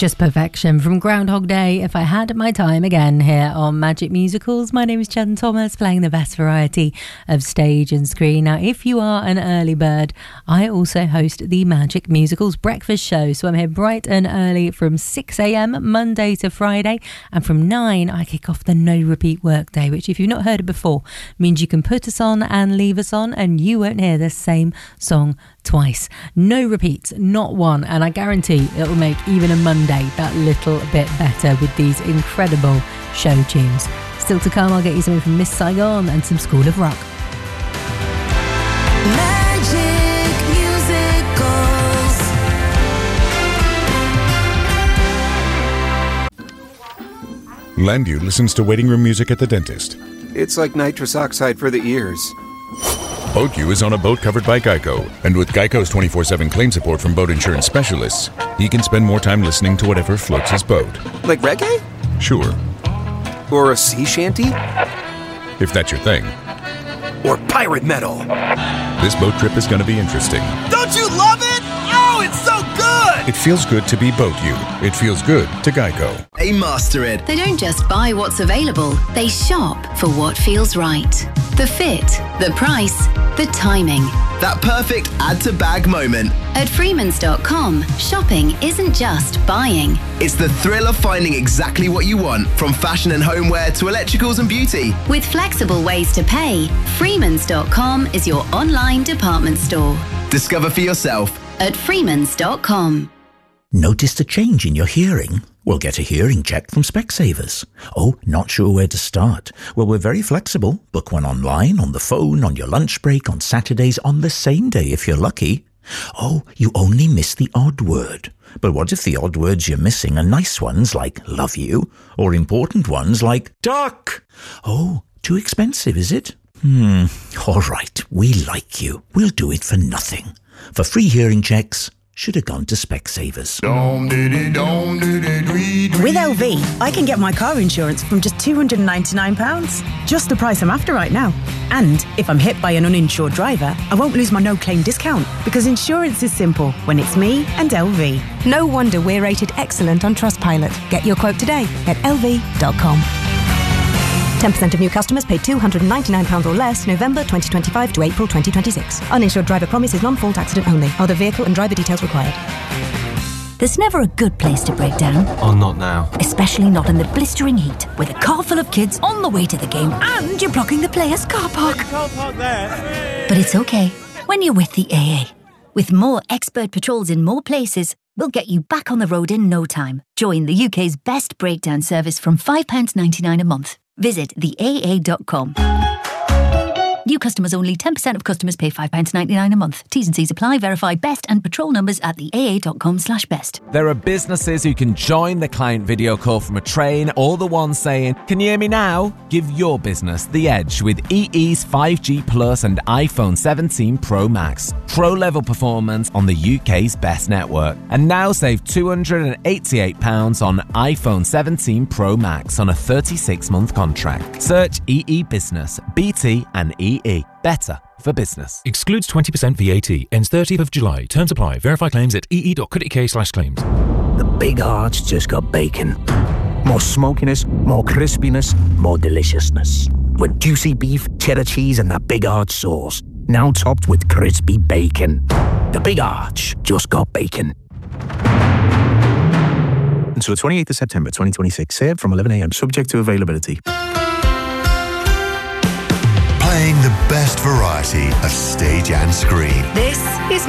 Just perfection from Groundhog Day, If I Had My Time Again, here on Magic Musicals. My name is Jen Thomas, playing the best variety of stage and screen. Now, if you are an early bird, I also host the Magic Musicals breakfast show. So I'm here bright and early from 6 a.m, Monday to Friday. And from 9, I kick off the No Repeat Workday, which, if you've not heard it before, means you can put us on and leave us on and you won't hear the same song twice. No repeats, not one. And I guarantee it will make even a Monday that little bit better with these incredible show tunes. Still to come, I'll get you something from Miss Saigon and some School of Rock. Magic Musicals. Landu listens to waiting room music at the dentist. It's like nitrous oxide for the ears. BoatU is on a boat covered by Geico, and with Geico's 24/7 claim support from boat insurance specialists, he can spend more time listening to whatever floats his boat. Like reggae? Sure. Or a sea shanty? If that's your thing. Or pirate metal? This boat trip is going to be interesting. Don't you love it? Oh, it's so good! It feels good to be BoatU. It feels good to Geico. Hey, master it. They don't just buy what's available, they shop for what feels right. The fit, the price, the timing. That perfect add-to-bag moment. At Freemans.com, shopping isn't just buying. It's the thrill of finding exactly what you want, from fashion and homeware to electricals and beauty. With flexible ways to pay, Freemans.com is your online department store. Discover for yourself at Freemans.com. Noticed a change in your hearing? Well, get a hearing check from Specsavers. Oh, not sure where to start? Well, we're very flexible. Book one online, on the phone, on your lunch break, on Saturdays, on the same day if you're lucky. Oh, you only miss the odd word. But what if the odd words you're missing are nice ones like love you, or important ones like duck? Oh, too expensive, is it? All right, we like you. We'll do it for nothing. For free hearing checks, should have gone to Specsavers. With LV, I can get my car insurance from just £299. Just the price I'm after right now. And if I'm hit by an uninsured driver, I won't lose my no-claim discount, because insurance is simple when it's me and LV. No wonder we're rated excellent on Trustpilot. Get your quote today at lv.com. 10% of new customers paid £299 or less November 2025 to April 2026. Uninsured driver promise is non-fault accident only. Other vehicle and driver details required. There's never a good place to break down. Oh, not now. Especially not in the blistering heat, with a car full of kids on the way to the game and you're blocking the players' car park. But it's okay when you're with the AA. With more expert patrols in more places, we'll get you back on the road in no time. Join the UK's best breakdown service from £5.99 a month. Visit theaa.com. New customers only. 10% of customers pay £5.99 a month. T's and C's apply. Verify best and patrol numbers at theaa.com/best. There are businesses who can join the client video call from a train, or the ones saying, "Can you hear me now?" Give your business the edge with EE's 5G Plus and iPhone 17 Pro Max. Pro-level performance on the UK's best network. And now save £288 on iPhone 17 Pro Max on a 36-month contract. Search EE Business, BT and EE. Better for business. Excludes 20% VAT. Ends 30th of July. Terms apply. Verify claims at ee.co.uk/claims. The Big Arch just got bacon. More smokiness, more crispiness, more deliciousness. With juicy beef, cheddar cheese and that Big Arch sauce. Now topped with crispy bacon. The Big Arch just got bacon. Until the 28th of September 2026. Served from 11 a.m. Subject to availability. Playing the best variety of stage and screen. This is